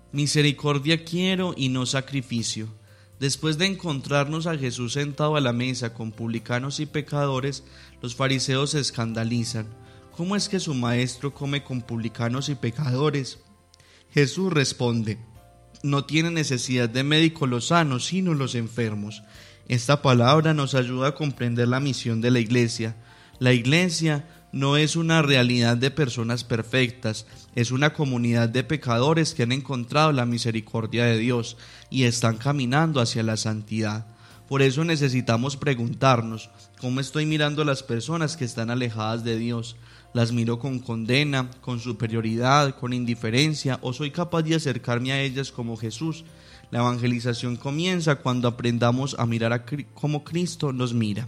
Misericordia quiero y no sacrificio. Después de encontrarnos a Jesús sentado a la mesa con publicanos y pecadores, los fariseos se escandalizan. ¿Cómo es que su maestro come con publicanos y pecadores? Jesús responde: no tienen necesidad de médico los sanos, sino los enfermos. Esta palabra nos ayuda a comprender la misión de la Iglesia. La Iglesia no es una realidad de personas perfectas, es una comunidad de pecadores que han encontrado la misericordia de Dios y están caminando hacia la santidad. Por eso necesitamos preguntarnos: ¿cómo estoy mirando a las personas que están alejadas de Dios? ¿Las miro con condena, con superioridad, con indiferencia, o soy capaz de acercarme a ellas como Jesús? La evangelización comienza cuando aprendamos a mirar como Cristo nos mira.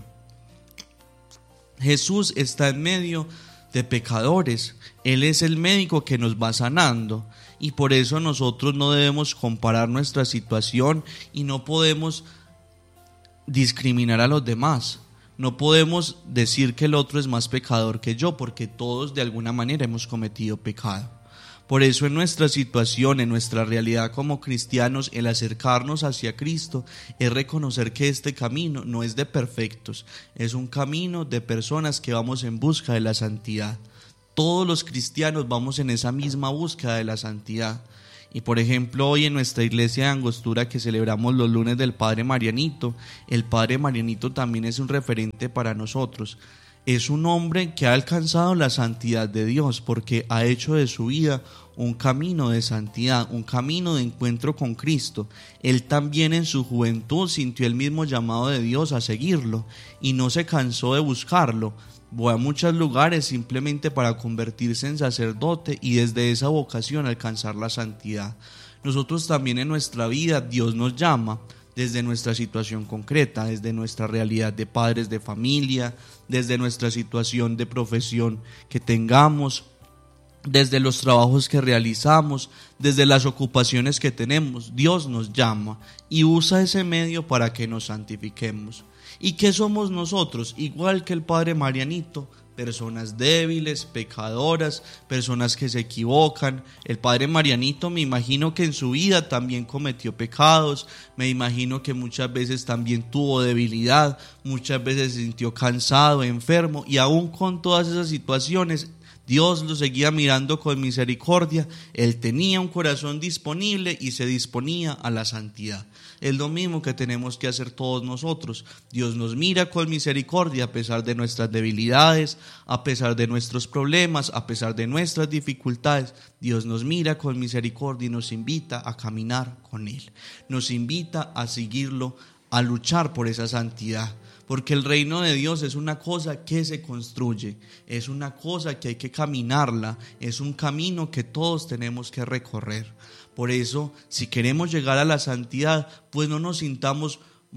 Jesús está en medio de pecadores. Él es el médico que nos va sanando, y por eso nosotros no debemos comparar nuestra situación y no podemos discriminar a los demás. No podemos decir que el otro es más pecador que yo, porque todos de alguna manera hemos cometido pecado. Por eso en nuestra situación, en nuestra realidad como cristianos, el acercarnos hacia Cristo es reconocer que este camino no es de perfectos, es un camino de personas que vamos en busca de la santidad. Todos los cristianos vamos en esa misma búsqueda de la santidad. Y por ejemplo, hoy en nuestra iglesia de Angostura, que celebramos los lunes del Padre Marianito, el Padre Marianito también es un referente para nosotros. Es un hombre que ha alcanzado la santidad de Dios porque ha hecho de su vida un camino de santidad, un camino de encuentro con Cristo. Él también en su juventud sintió el mismo llamado de Dios a seguirlo y no se cansó de buscarlo. Fue a muchos lugares simplemente para convertirse en sacerdote y desde esa vocación alcanzar la santidad. Nosotros también en nuestra vida Dios nos llama desde nuestra situación concreta, desde nuestra realidad de padres de familia, desde nuestra situación de profesión que tengamos, desde los trabajos que realizamos, desde las ocupaciones que tenemos. Dios nos llama y usa ese medio para que nos santifiquemos. ¿Y qué somos nosotros? Igual que el Padre Marianito, personas débiles, pecadoras, personas que se equivocan. El Padre Marianito, me imagino que en su vida también cometió pecados, me imagino que muchas veces también tuvo debilidad, muchas veces se sintió cansado, enfermo, y aún con todas esas situaciones Dios lo seguía mirando con misericordia. Él tenía un corazón disponible y se disponía a la santidad. Es lo mismo que tenemos que hacer todos nosotros. Dios nos mira con misericordia a pesar de nuestras debilidades, a pesar de nuestros problemas, a pesar de nuestras dificultades. Dios nos mira con misericordia y nos invita a caminar con Él. Nos invita a seguirlo, a luchar por esa santidad. Porque el reino de Dios es una cosa que se construye, es una cosa que hay que caminarla, es un camino que todos tenemos que recorrer. Por eso, si queremos llegar a la santidad, pues no nos sintamos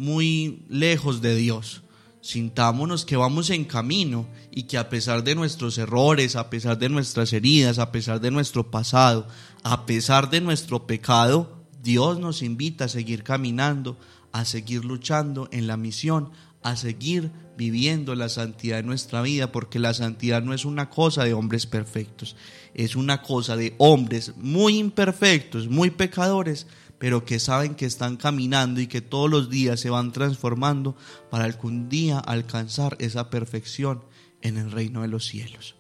muy lejos de Dios. Sintámonos que vamos en camino y que a pesar de nuestros errores, a pesar de nuestras heridas, a pesar de nuestro pasado, a pesar de nuestro pecado, Dios nos invita a seguir caminando, a seguir luchando en la misión, a seguir viviendo la santidad de nuestra vida, porque la santidad no es una cosa de hombres perfectos, es una cosa de hombres muy imperfectos, muy pecadores, pero que saben que están caminando y que todos los días se van transformando para algún día alcanzar esa perfección en el reino de los cielos.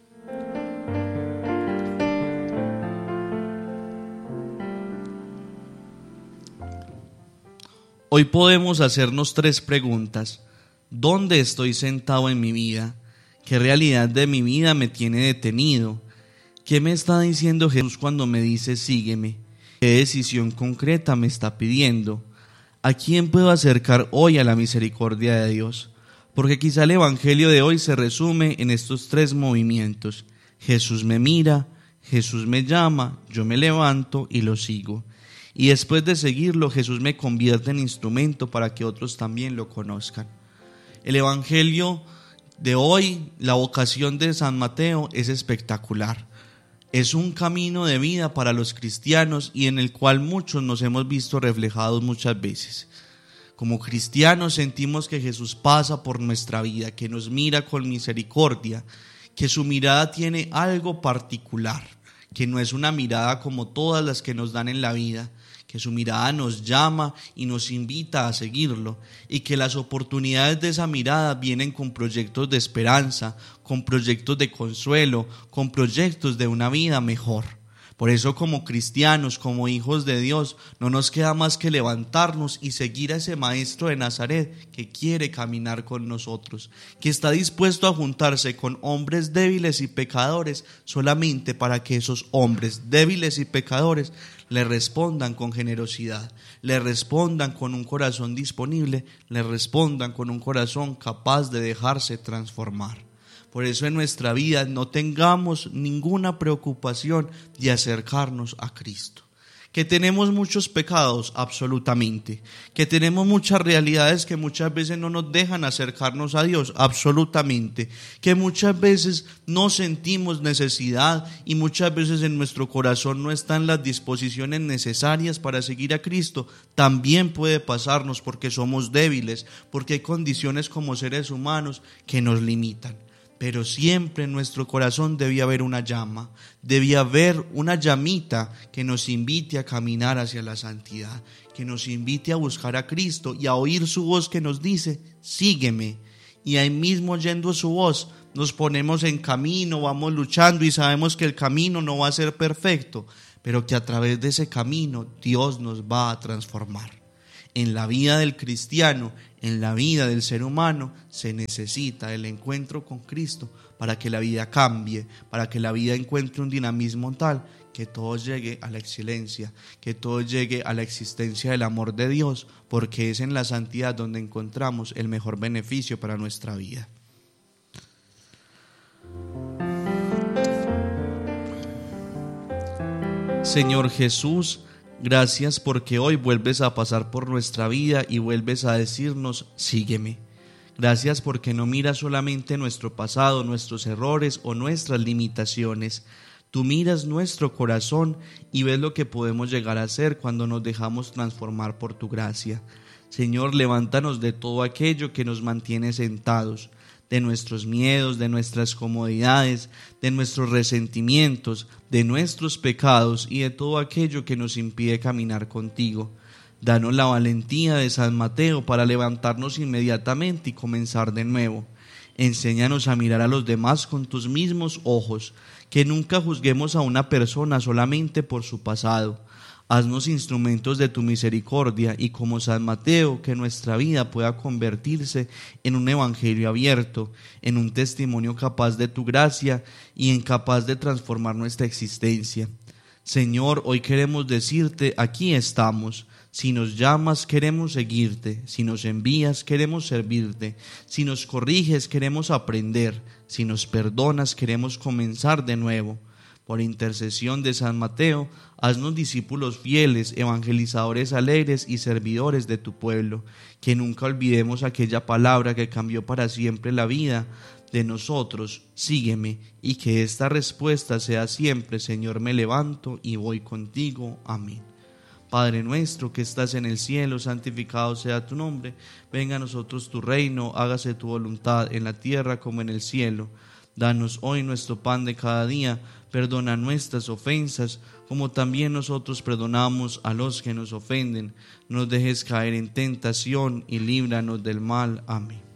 Hoy podemos hacernos 3 preguntas. ¿Dónde estoy sentado en mi vida? ¿Qué realidad de mi vida me tiene detenido? ¿Qué me está diciendo Jesús cuando me dice sígueme? ¿Qué decisión concreta me está pidiendo? ¿A quién puedo acercar hoy a la misericordia de Dios? Porque quizá el evangelio de hoy se resume en estos 3 movimientos. Jesús me mira, Jesús me llama, yo me levanto y lo sigo. Y después de seguirlo, Jesús me convierte en instrumento para que otros también lo conozcan. El evangelio de hoy, la vocación de San Mateo, es espectacular. Es un camino de vida para los cristianos y en el cual muchos nos hemos visto reflejados muchas veces. Como cristianos sentimos que Jesús pasa por nuestra vida, que nos mira con misericordia, que su mirada tiene algo particular, que no es una mirada como todas las que nos dan en la vida, que su mirada nos llama y nos invita a seguirlo, y que las oportunidades de esa mirada vienen con proyectos de esperanza, con proyectos de consuelo, con proyectos de una vida mejor. Por eso, como cristianos, como hijos de Dios, no nos queda más que levantarnos y seguir a ese Maestro de Nazaret que quiere caminar con nosotros, que está dispuesto a juntarse con hombres débiles y pecadores solamente para que esos hombres débiles y pecadores le respondan con generosidad, le respondan con un corazón disponible, le respondan con un corazón capaz de dejarse transformar. Por eso en nuestra vida no tengamos ninguna preocupación de acercarnos a Cristo. Que tenemos muchos pecados, absolutamente. Que tenemos muchas realidades que muchas veces no nos dejan acercarnos a Dios, absolutamente. Que muchas veces no sentimos necesidad y muchas veces en nuestro corazón no están las disposiciones necesarias para seguir a Cristo. También puede pasarnos porque somos débiles, porque hay condiciones como seres humanos que nos limitan. Pero siempre en nuestro corazón debía haber una llama, debía haber una llamita que nos invite a caminar hacia la santidad, que nos invite a buscar a Cristo y a oír su voz que nos dice, sígueme. Y ahí mismo oyendo su voz nos ponemos en camino, vamos luchando y sabemos que el camino no va a ser perfecto, pero que a través de ese camino Dios nos va a transformar. En la vida del cristiano, en la vida del ser humano, se necesita el encuentro con Cristo para que la vida cambie, para que la vida encuentre un dinamismo tal que todo llegue a la excelencia, que todo llegue a la existencia del amor de Dios, porque es en la santidad donde encontramos el mejor beneficio para nuestra vida. Señor Jesús, gracias porque hoy vuelves a pasar por nuestra vida y vuelves a decirnos, sígueme. Gracias porque no miras solamente nuestro pasado, nuestros errores o nuestras limitaciones. Tú miras nuestro corazón y ves lo que podemos llegar a ser cuando nos dejamos transformar por tu gracia. Señor, levántanos de todo aquello que nos mantiene sentados, de nuestros miedos, de nuestras comodidades, de nuestros resentimientos, de nuestros pecados y de todo aquello que nos impide caminar contigo. Danos la valentía de San Mateo para levantarnos inmediatamente y comenzar de nuevo. Enséñanos a mirar a los demás con tus mismos ojos, que nunca juzguemos a una persona solamente por su pasado. Haznos instrumentos de tu misericordia y como San Mateo, que nuestra vida pueda convertirse en un evangelio abierto, en un testimonio capaz de tu gracia y en capaz de transformar nuestra existencia. Señor, hoy queremos decirte, aquí estamos. Si nos llamas, queremos seguirte. Si nos envías, queremos servirte. Si nos corriges, queremos aprender. Si nos perdonas, queremos comenzar de nuevo. Por intercesión de San Mateo, haznos discípulos fieles, evangelizadores alegres y servidores de tu pueblo, que nunca olvidemos aquella palabra que cambió para siempre la vida de nosotros, sígueme, y que esta respuesta sea siempre, Señor, me levanto y voy contigo. Amén. Padre nuestro que estás en el cielo, santificado sea tu nombre, venga a nosotros tu reino, hágase tu voluntad en la tierra como en el cielo. Danos hoy nuestro pan de cada día, perdona nuestras ofensas, como también nosotros perdonamos a los que nos ofenden. No nos dejes caer en tentación y líbranos del mal. Amén.